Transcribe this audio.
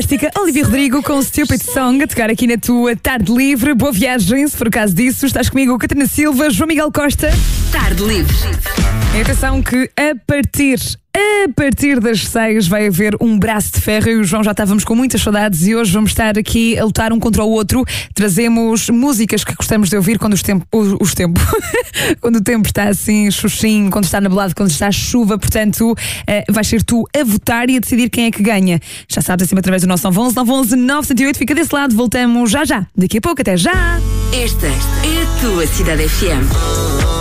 Olivia Rodrigo com Stupid Song a tocar aqui na tua Tarde Livre. Boa viagem, se for o caso disso. Estás comigo, Catarina Silva, João Miguel Costa. Tarde Livre. E atenção que a partir das 6 vai haver um braço de ferro. Eu e o João já estávamos com muitas saudades e hoje vamos estar aqui a lutar um contra o outro. Trazemos músicas que gostamos de ouvir quando quando o tempo está assim xuxinho, quando está nublado, quando está chuva. Portanto, vais ser tu a votar e a decidir quem é que ganha. Já sabes, assim através do nosso 911 908. Fica desse lado, voltamos já. Daqui a pouco, até já. Esta é a tua Cidade FM.